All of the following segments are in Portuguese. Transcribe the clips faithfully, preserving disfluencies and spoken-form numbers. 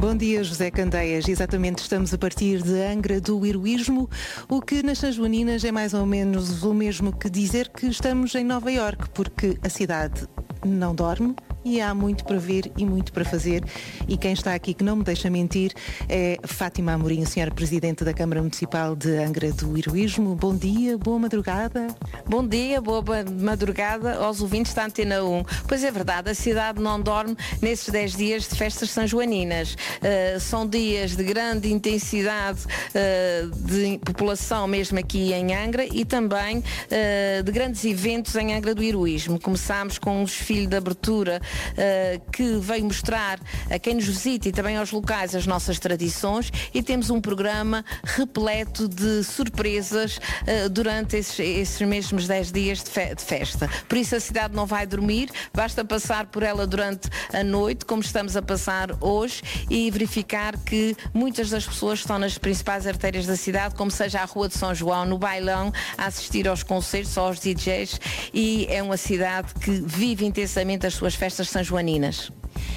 Bom dia, José Candeias. Exatamente, estamos a partir de Angra do Heroísmo, o que nas São Joaninas é mais ou menos o mesmo que dizer que estamos em Nova Iorque, porque a cidade não dorme e há muito para ver e muito para fazer. E quem está aqui que não me deixa mentir é Fátima Amorim, senhora Presidente da Câmara Municipal de Angra do Heroísmo. Bom dia, boa madrugada. Bom dia, boa madrugada aos ouvintes da Antena um. Pois é verdade, a cidade não dorme nesses dez dias de festas são-joaninas. Uh, são dias de grande intensidade uh, de população mesmo aqui em Angra e também uh, de grandes eventos em Angra do Heroísmo. Começámos com um desfile de abertura uh, que veio mostrar a quem nos visita e também aos locais as nossas tradições, e temos um programa repleto de surpresas uh, durante esses, esses mesmos dez dias de, fe- de festa. Por isso a cidade não vai dormir, basta passar por ela durante a noite, como estamos a passar hoje, e verificar que muitas das pessoas estão nas principais artérias da cidade, como seja a Rua de São João, no bailão, a assistir aos concertos, aos D Js, e é uma cidade que vive intensamente as suas festas são-joaninas.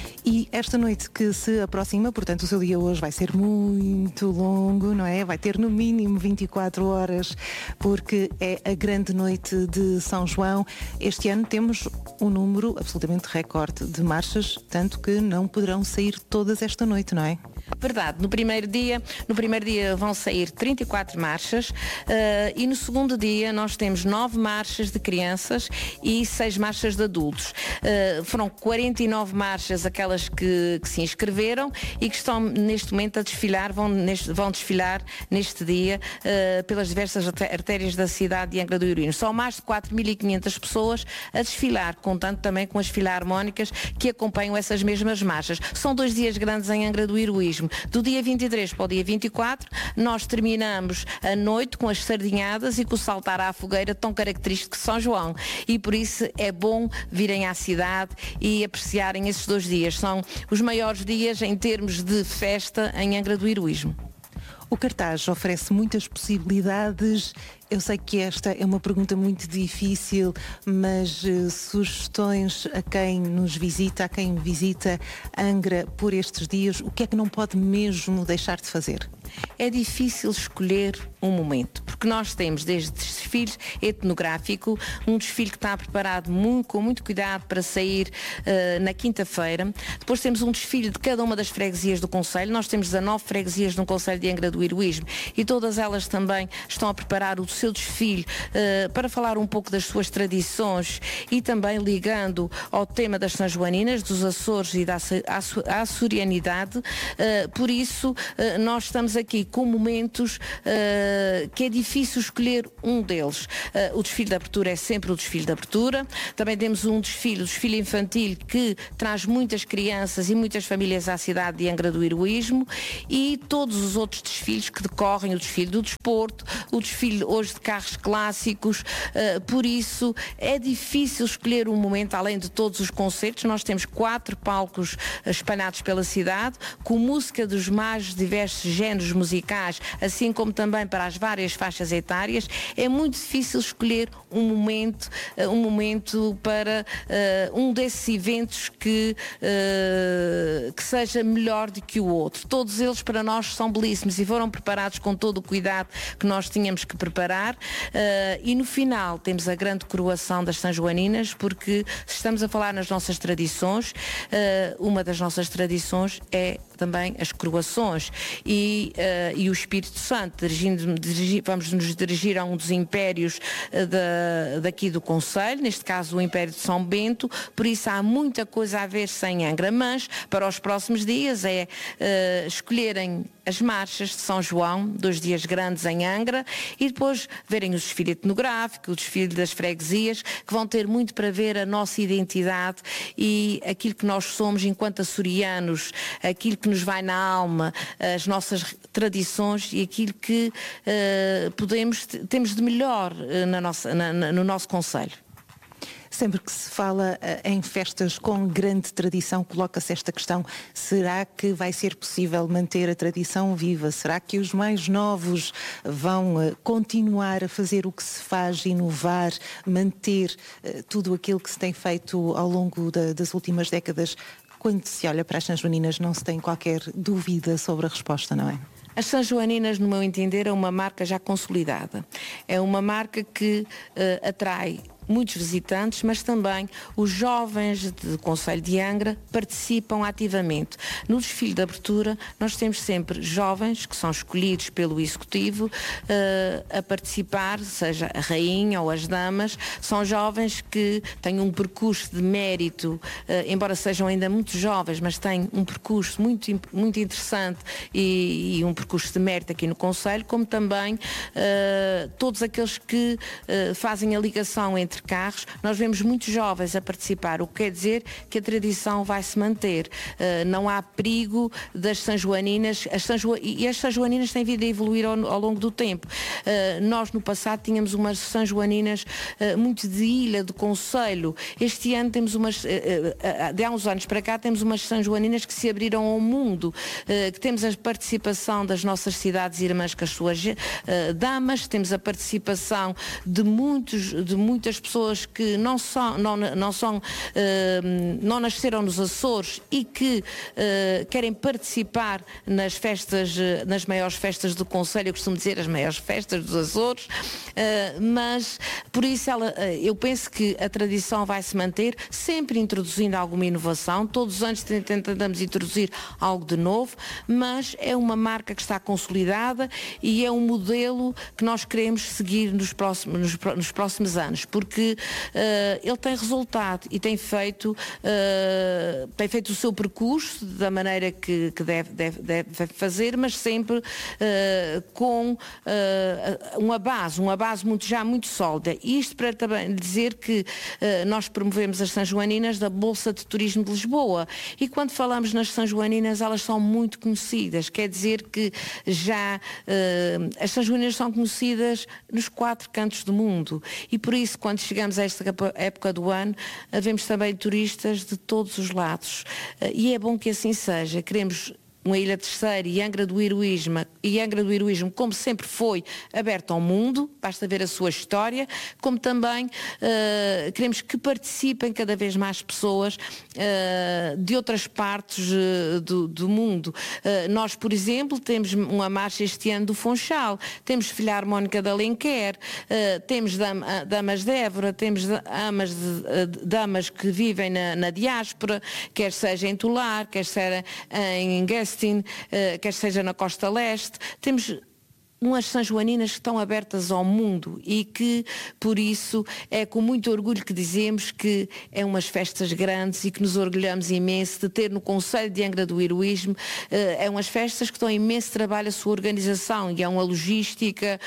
E esta noite que se aproxima, portanto o seu dia hoje vai ser muito longo, não é? Vai ter no mínimo vinte e quatro horas, porque é a grande noite de São João. Este ano temos um número absolutamente recorde de marchas, tanto que não poderão sair todas esta noite, não é? Verdade, no primeiro dia, no primeiro dia vão sair trinta e quatro marchas uh, e no segundo dia nós temos nove marchas de crianças e seis marchas de adultos. Uh, foram quarenta e nove marchas aquelas que, que se inscreveram e que estão neste momento a desfilar, vão, neste, vão desfilar neste dia uh, pelas diversas artérias da cidade de Angra do Heroísmo. São mais de quatro mil e quinhentas pessoas a desfilar, contando também com as filarmónicas que acompanham essas mesmas marchas. São dois dias grandes em Angra do Heroísmo. Do dia vinte e três para o dia vinte e quatro, nós terminamos a noite com as sardinhadas e com o saltar à fogueira tão característico de São João. E por isso é bom virem à cidade e apreciarem esses dois dias. São os maiores dias em termos de festa em Angra do Heroísmo. O cartaz oferece muitas possibilidades. Eu sei que esta é uma pergunta muito difícil, mas uh, sugestões a quem nos visita, a quem visita Angra por estes dias, o que é que não pode mesmo deixar de fazer? É difícil escolher um momento, porque nós temos desde desfile etnográfico, um desfile que está preparado muito, com muito cuidado para sair uh, na quinta-feira. Depois temos um desfile de cada uma das freguesias do concelho. Nós temos dezanove freguesias no concelho de Angra do Heroísmo e todas elas também estão a preparar o seu desfile uh, para falar um pouco das suas tradições e também ligando ao tema das São Joaninas, dos Açores e da açorianidade. Uh, por isso, uh, nós estamos aqui com momentos uh, que é difícil escolher um deles. Uh, o desfile de abertura é sempre o desfile de abertura. Também temos um desfile, o desfile infantil, que traz muitas crianças e muitas famílias à cidade de Angra do Heroísmo, e todos os outros desfiles que decorrem, o desfile do desporto, o desfile hoje de carros clássicos. Uh, por isso é difícil escolher um momento, além de todos os concertos. Nós temos quatro palcos espalhados pela cidade, com música dos mais diversos géneros musicais, assim como também para as várias faixas etárias. É muito difícil escolher um momento, um momento para uh, um desses eventos que, uh, que seja melhor do que o outro. Todos eles para nós são belíssimos e foram preparados com todo o cuidado que nós tínhamos que preparar, uh, e no final temos a grande coroação das São Joaninas, porque se estamos a falar nas nossas tradições, uh, uma das nossas tradições é também as coroações e, uh, e o Espírito Santo. Dirigindo, dirigi, vamos nos dirigir a um dos impérios uh, da, daqui do concelho, neste caso o Império de São Bento. Por isso há muita coisa a ver-se em Angra, mas para os próximos dias é uh, escolherem as marchas de São João, dois dias grandes em Angra, e depois verem o desfile etnográfico, o desfile das freguesias, que vão ter muito para ver a nossa identidade e aquilo que nós somos enquanto açorianos, aquilo que nos vai na alma, as nossas tradições e aquilo que uh, podemos, temos de melhor uh, na nossa, na, na, no nosso concelho. Sempre que se fala uh, em festas com grande tradição, coloca-se esta questão: será que vai ser possível manter a tradição viva? Será que os mais novos vão uh, continuar a fazer o que se faz, inovar, manter uh, tudo aquilo que se tem feito ao longo da, das últimas décadas? quando se olha para as Sanjoaninas não se tem qualquer dúvida sobre a resposta, não é? As Sanjoaninas, no meu entender, é uma marca já consolidada. É uma marca que uh, atrai muitos visitantes, mas também os jovens do Concelho de Angra participam ativamente. No desfile de abertura, nós temos sempre jovens que são escolhidos pelo Executivo uh, a participar, seja a rainha ou as damas, são jovens que têm um percurso de mérito, uh, embora sejam ainda muito jovens, mas têm um percurso muito, muito interessante e, e um percurso de mérito aqui no Concelho, como também uh, todos aqueles que uh, fazem a ligação entre carros. Nós vemos muitos jovens a participar, o que quer dizer que a tradição vai se manter. Uh, não há perigo das Sanjoaninas, as Sanjo... e as Sanjoaninas têm vindo a evoluir ao, ao longo do tempo. Uh, nós no passado tínhamos umas Sanjoaninas uh, muito de ilha, de concelho. Este ano temos umas, uh, uh, de há uns anos para cá, temos umas Sanjoaninas que se abriram ao mundo, uh, que temos a participação das nossas cidades irmãs com as suas uh, damas, temos a participação de, muitos, de muitas pessoas que não são, não, não, são, uh, não nasceram nos Açores e que uh, querem participar nas festas, nas maiores festas do Concelho, eu costumo dizer as maiores festas dos Açores, uh, mas por isso ela, uh, eu penso que a tradição vai se manter, sempre introduzindo alguma inovação, todos os anos tentamos introduzir algo de novo, mas é uma marca que está consolidada e é um modelo que nós queremos seguir nos próximos, nos, nos próximos anos, porque uh, ele tem resultado e tem feito, uh, tem feito o seu percurso da maneira que, que deve, deve, deve fazer, mas sempre uh, com uh, uma base, uma base muito, já muito sólida. Isto para também dizer que uh, nós promovemos as Sanjoaninas da Bolsa de Turismo de Lisboa e quando falamos nas Sanjoaninas elas são muito conhecidas, quer dizer que já uh, as Sanjoaninas são conhecidas nos quatro cantos do mundo e por isso quando chegamos a esta época do ano, vemos também turistas de todos os lados. E é bom que assim seja. Queremos uma Ilha Terceira e Angra do Heroísmo, e Angra do Heroísmo, como sempre foi, aberta ao mundo, basta ver a sua história, como também uh, queremos que participem cada vez mais pessoas uh, de outras partes uh, do, do mundo. Uh, nós, por exemplo, temos uma marcha este ano do Funchal, temos Filharmónica de Alenquer, uh, temos dam, uh, damas de Évora, temos damas, de, uh, damas que vivem na, na diáspora, quer seja em Tolar, quer seja em Guest, Uh, quer seja na Costa Leste, temos umas Sanjoaninas que estão abertas ao mundo e que, por isso, é com muito orgulho que dizemos que é umas festas grandes e que nos orgulhamos imenso de ter no Concelho de Angra do Heroísmo. É umas festas que dão imenso trabalho à sua organização e é uma logística,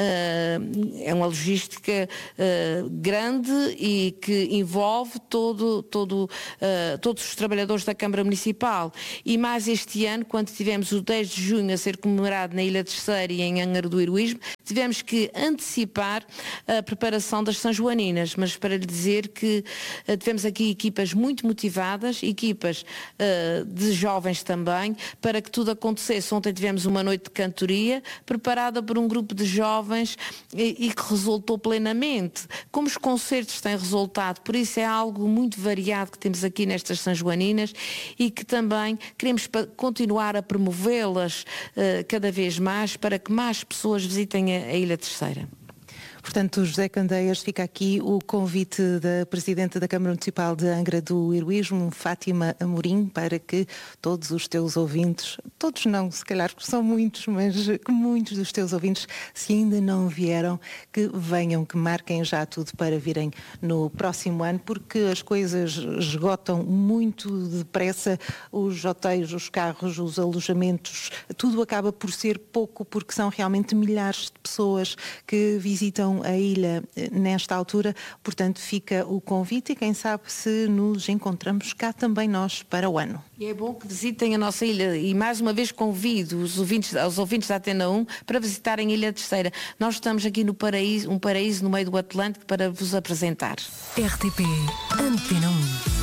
é uma logística grande e que envolve todo, todo, todos os trabalhadores da Câmara Municipal. E mais este ano, quando tivemos o dez de junho a ser comemorado na Ilha Terceira e em Angra do Heroísmo, tivemos que antecipar a preparação das Sanjoaninas, mas para lhe dizer que uh, tivemos aqui equipas muito motivadas, equipas uh, de jovens também, para que tudo acontecesse. Ontem tivemos uma noite de cantoria preparada por um grupo de jovens e, e que resultou plenamente. Como os concertos têm resultado, por isso é algo muito variado que temos aqui nestas Sanjoaninas e que também queremos continuar a promovê-las uh, cada vez mais para que mais pessoas visitem a, a Ilha Terceira. Portanto, José Candeias, fica aqui o convite da Presidente da Câmara Municipal de Angra do Heroísmo, Fátima Amorim, para que todos os teus ouvintes, todos não, se calhar são muitos, mas muitos dos teus ouvintes, se ainda não vieram, que venham, que marquem já tudo para virem no próximo ano, porque as coisas esgotam muito depressa, os hotéis, os carros, os alojamentos, tudo acaba por ser pouco, porque são realmente milhares de pessoas que visitam a ilha nesta altura, portanto fica o convite e quem sabe se nos encontramos cá também nós para o ano. E é bom que visitem a nossa ilha e mais uma vez convido os ouvintes, os ouvintes da Antena um para visitarem a Ilha Terceira. Nós estamos aqui no paraíso, um paraíso no meio do Atlântico para vos apresentar. R T P Antena um.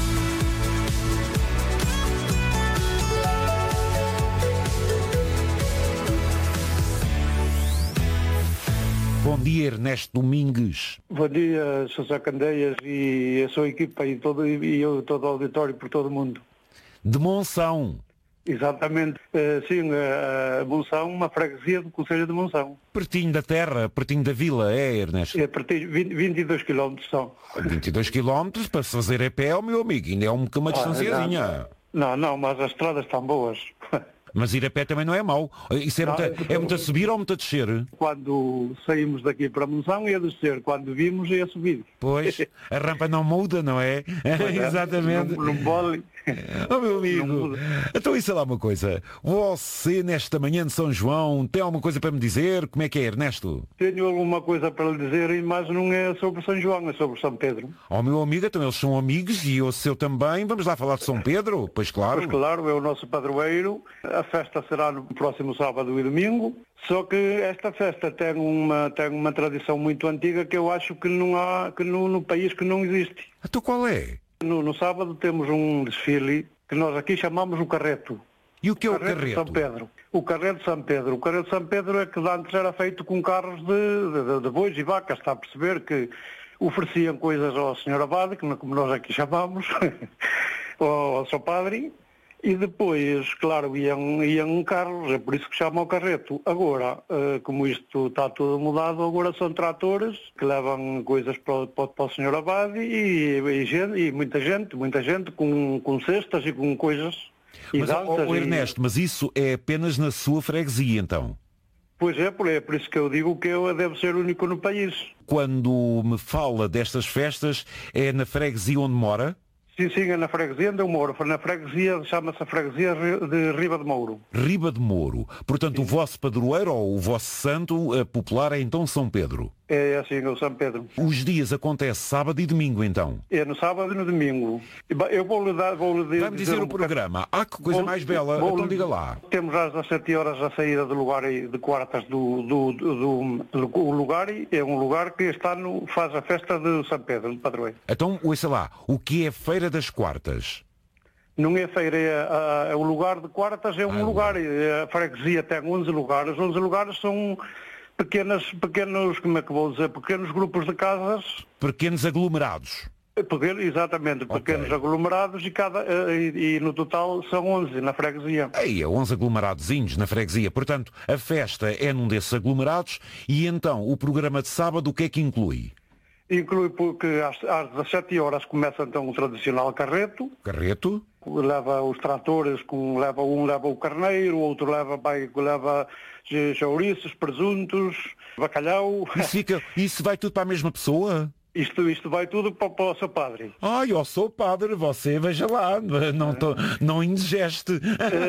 Bom dia, Ernesto Domingues. Bom dia, José Candeias e a sua equipa e todo, e eu, todo o auditório por todo o mundo. De Monção. Exatamente. Uh, sim, uh, Monção, uma freguesia do Concelho de Monção. Pertinho da terra, pertinho da vila, é, Ernesto? É pertinho, vinte, vinte e dois quilómetros são. vinte e dois quilómetros para se fazer a pé, meu amigo, ainda é um, uma distanciazinha. Não, não, mas as estradas estão boas. Mas ir a pé também não é mau. Isso é, não, muito, é muito a subir ou muito a descer? Quando saímos daqui para Monção ia descer, quando vimos ia subir. Pois, a rampa não muda, não é? é Exatamente. Não, não vole. Oh, meu amigo, então isso é lá uma coisa. Você, nesta manhã de São João, tem alguma coisa para me dizer? Como é que é, Ernesto? Tenho alguma coisa para lhe dizer, mas não é sobre São João, é sobre São Pedro. Oh, meu amigo, então eles são amigos e eu seu também. Vamos lá falar de São Pedro? Pois claro. Pois claro, é o nosso padroeiro. A festa será no próximo sábado e domingo. Só que esta festa tem uma, tem uma tradição muito antiga que eu acho que não há que no, no país que não existe. Então qual é? No, no sábado temos um desfile que nós aqui chamamos o Carreto. E o que é o Carreto? Carreto? De São Pedro. O Carreto de São Pedro. O Carreto de São Pedro é que antes era feito com carros de, de, de bois e vacas. Está a perceber que ofereciam coisas ao senhor Abade, que como nós aqui chamamos, ao, ao seu padre. E depois, claro, iam, iam carros, é por isso que chamam o carreto. Agora, como isto está tudo mudado, agora são tratores que levam coisas para o, para o senhor Abade e, e, gente, e muita gente, muita gente com, com cestas e com coisas. E mas, danças, oh, Ernesto, e... mas isso é apenas na sua freguesia, então? Pois é, por, é por isso que eu digo que eu deve ser único no país. Quando me fala destas festas, é na freguesia onde mora? Sim, sim, é na freguesia onde eu moro. Na freguesia, chama-se a freguesia de Riba de Mouro. Riba de Mouro. Portanto, sim. O vosso padroeiro ou o vosso santo popular é então São Pedro? É assim, o São Pedro. Os dias acontece sábado e domingo, então? É no sábado e no domingo. Eu vou-lhe dar... Vou dizer, Vai-me dizer, dizer o programa. Ah, que coisa vou, mais bela. Vou, então diga lá. Temos às dezessete horas a saída do lugar de quartas do, do, do, do, do lugar. É um lugar que este ano faz a festa de São Pedro, de padroeiro. Então, ouça lá. O que é Feira das Quartas? Não é feira, é, é o lugar de quartas, é um ah, lugar. A freguesia tem onze lugares. onze lugares são... Pequenas, pequenos, como é que vou dizer, pequenos grupos de casas. Pequenos aglomerados. Pequeno, exatamente, okay. Pequenos aglomerados e, cada, e, e no total são onze na freguesia. Aí, é onze aglomeradozinhos na freguesia. Portanto, a festa é num desses aglomerados e então o programa de sábado o que é que inclui? Inclui porque às, às dezessete horas começa então o tradicional carreto. Carreto? Leva os tratores, com, leva um leva o carneiro, o outro leva, vai, leva chouriços, presuntos, bacalhau. Isso, fica, isso vai tudo para a mesma pessoa? Isto, isto vai tudo para, para o seu padre. Ai, eu sou padre, você, veja lá, não, tô, não indigeste.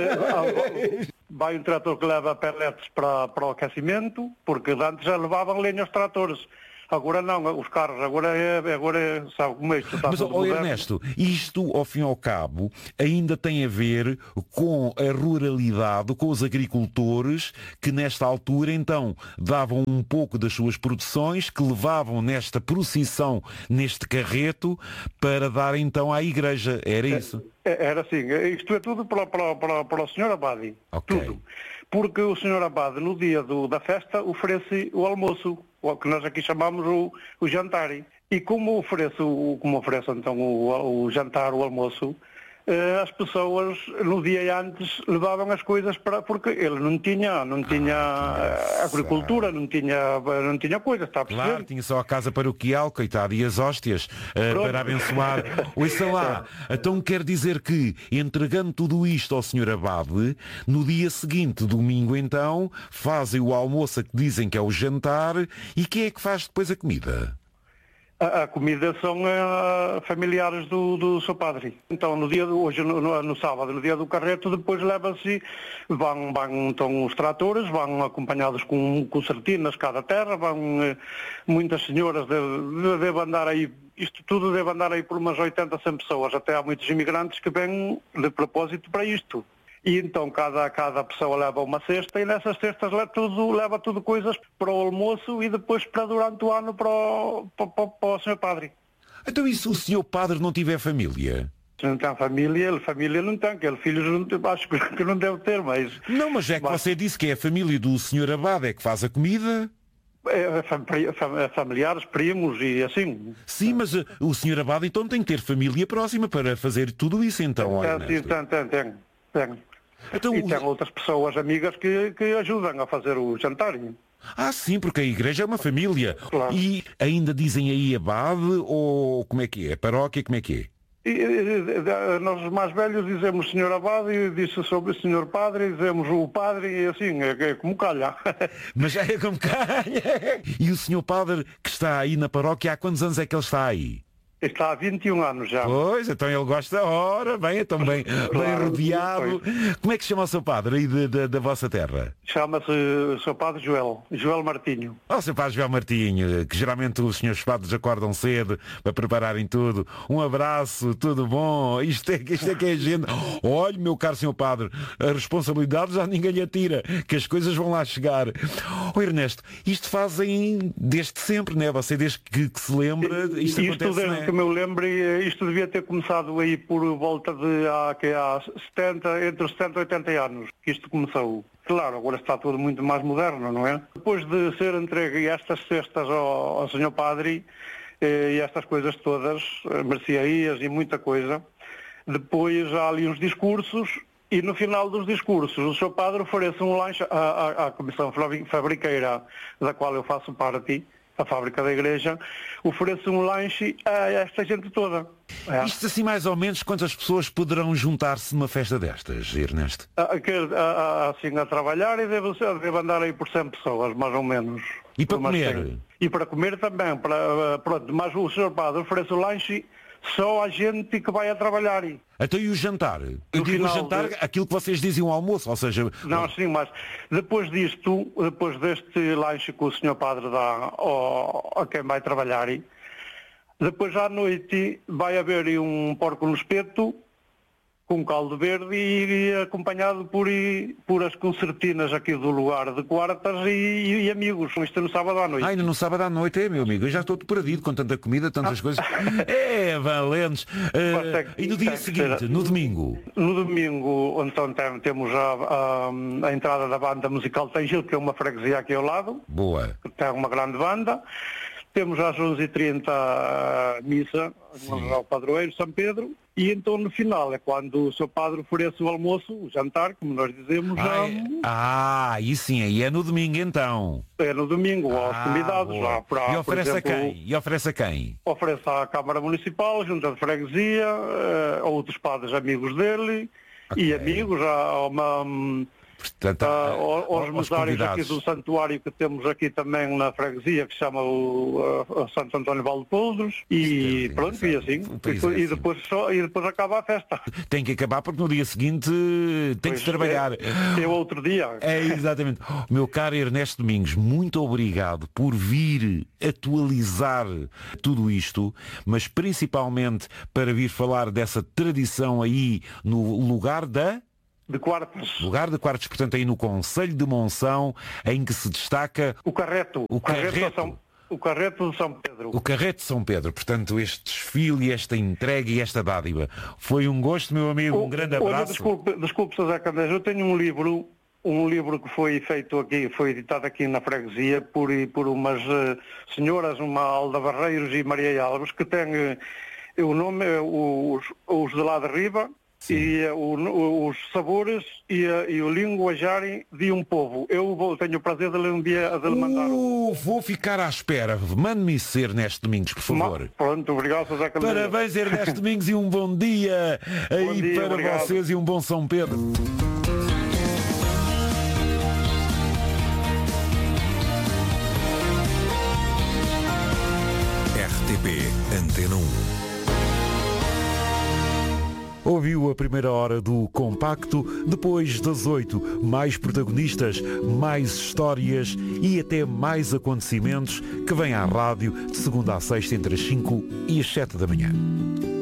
É, vai um trator que leva pellets para, para o aquecimento, porque antes já levavam lenha aos tratores. Agora não, os carros, agora é, agora é, sabe como é isto? Está Mas, ó, Ernesto, isto, ao fim e ao cabo, ainda tem a ver com a ruralidade, com os agricultores que, nesta altura, então, davam um pouco das suas produções, que levavam nesta procissão, neste carreto, para dar, então, à igreja. Era isso? É, era assim. Isto é tudo para, para, para, para o senhor Abade. Ok. Tudo. Porque o senhor Abade, no dia do, da festa, oferece o almoço, o que nós aqui chamamos o, o jantar. E como oferece, o, como oferece então o, o jantar, o almoço, eh, as pessoas no dia antes levavam as coisas para... Porque ele não tinha, não tinha ah, agricultura, não tinha, não tinha coisas, está a perceber? Claro, tinha só a casa paroquial, coitado, e as hóstias uh, para abençoar. Ouça lá, então quer dizer que, entregando tudo isto ao senhor Abade, no dia seguinte, domingo então, fazem o almoço que dizem que é o jantar, e quem é que faz depois a comida? A, a comida são uh, familiares do, do seu padre. Então, no dia de hoje, no, no, no sábado, no dia do carreto, depois leva-se, vão, vão então os tratores, vão acompanhados com, com sertinas cada terra, vão uh, muitas senhoras, devem deve andar aí, isto tudo deve andar aí por umas oitenta, cem pessoas, até há muitos imigrantes que vêm de propósito para isto. E então cada, cada pessoa leva uma cesta e nessas cestas leva tudo, leva tudo coisas para o almoço e depois para durante o ano para o, para, para, para o senhor padre. Então e se o senhor padre não tiver família? Se não tem família, ele família não tem, que ele filhos não, acho que não deve ter, mas... Não, mas é que mas... você disse que é a família do senhor Abade é que faz a comida... É, fam- familiares, primos e assim. Sim, mas uh, o senhor Abade então tem que ter família próxima para fazer tudo isso então. Tem, Ernesto. sim, tem, tem, tem, tem. Então, E o- tem outras pessoas amigas que, que ajudam a fazer o jantar. Ah, sim, porque a igreja é uma família. Claro. E ainda dizem aí Abade ou como é que é? Paróquia, como é que é? E, e, e, nós os mais velhos dizemos senhor Abade, e disse sobre o senhor Padre, dizemos o Padre, e assim, é, é como calha. Mas já é como calha. E o senhor Padre que está aí na paróquia, há quantos anos é que ele está aí? Está há vinte e um anos já. Pois, então ele gosta, ora, bem, então bem, bem Claro, rodeado. Como é que se chama o seu padre aí de- de- da vossa terra? Chama-se o seu Padre Joel, Joel Martinho. O seu padre João Martinho, que geralmente os senhores padres acordam cedo para prepararem tudo. Um abraço, tudo bom? Isto é, isto é que é a gente. Olha, meu caro senhor padre, a responsabilidade já ninguém lhe atira, que as coisas vão lá chegar. Ô Ernesto, isto fazem desde sempre, né? Você desde que, que se lembra, isto, Isto acontece, desde né? que me lembro, isto devia ter começado aí por volta de há, que há setenta, entre os setenta e oitenta anos que isto começou. Claro, agora está tudo muito mais moderno, não é? Depois de ser entregue estas cestas ao, ao senhor Padre eh, e estas coisas todas, eh, mercearias e muita coisa, depois há ali uns discursos e no final dos discursos o senhor Padre oferece um lanche à, à, à Comissão Fabriqueira, da qual eu faço parte, a fábrica da igreja, oferece um lanche a esta gente toda. É. Isto assim mais ou menos quantas pessoas poderão juntar-se numa festa destas, Ernesto? A- que- a- a- Assim a trabalhar e deve, ser- deve andar aí por cem pessoas, mais ou menos. E para Umas comer? cem. E para comer também, para, pronto, mas o senhor Padre oferece o lanche só a gente que vai a trabalhar. Então e o jantar? Eu No digo o final jantar, de- aquilo que vocês dizem ao almoço, ou seja... Não, sim, mas depois disto, depois deste lanche que o senhor Padre dá ao, a quem vai trabalhar, depois à noite vai haver aí um porco no espeto, com caldo verde e, e acompanhado por, e, por as concertinas aqui do lugar de quartas e, e amigos. Isto é no sábado à noite. Ah, ainda no sábado à noite, é, meu amigo, eu já estou perdido com tanta comida, tantas coisas. É, valentes. Mas Uh, é que- e no dia tem que seguinte, ser- no domingo? No domingo, então, tem- temos a, a, a entrada da banda musical Tangil, que é uma freguesia aqui ao lado, Boa. que tem uma grande banda. Temos às onze e trinta a missa ao padroeiro São Pedro. E então no final é quando o seu padre oferece o almoço, o jantar, como nós dizemos, Ah, já, é, ah, aí sim, aí é no domingo então. é no domingo aos Ah, convidados. boa. Já, para, E por oferece exemplo, a quem? E oferece a quem? Oferece à Câmara Municipal, junta de freguesia, eh, a outros padres amigos dele e amigos, a uma... Portanto, Ah, a- aos aos mesários aqui convidados. do santuário que temos aqui também na freguesia, que se chama o a, a Santo António Val de Poldros, e Sim, pronto, e assim, o e, país depois- é e assim. depois só, e depois acaba a festa. Tem que acabar porque no dia seguinte tem que Pois se trabalhar. É, é outro dia. É, exatamente. Meu caro Ernesto Domingos, muito obrigado por vir atualizar tudo isto, mas principalmente para vir falar dessa tradição aí no lugar da... De quartos. Lugar de Quartos, portanto, aí no Concelho de Monção, em que se destaca O carreto. O carreto. de São, o carreto de São Pedro. o Carreto de São Pedro. Portanto, este desfile, esta entrega e esta dádiva. Foi um gosto, meu amigo. Um grande Olha, abraço. desculpe, desculpe, José Candeias, eu tenho um livro, um livro que foi feito aqui, foi editado aqui na freguesia por, por umas eh, senhoras, uma Alda Barreiros e Maria Alves, que tem eh, o nome, eh, os, os de lá de Riba, e eh, o- o- os sabores e, eh, e o linguajar de um povo. Eu vou, tenho o prazer de lhe enviar, de lhe mandar. um- Uh, vou ficar à espera. Mande-me isso, Ernesto Domingos, por favor. Pronto, obrigado, José Candeias. Parabéns, Ernesto Domingos, e um bom dia aí Bom dia, para obrigado. vocês e um bom São Pedro. R T P Antena um. Ouviu a primeira hora do Compacto, depois das oito, mais protagonistas, mais histórias e até mais acontecimentos que vêm à rádio de segunda a sexta entre as cinco e as sete da manhã.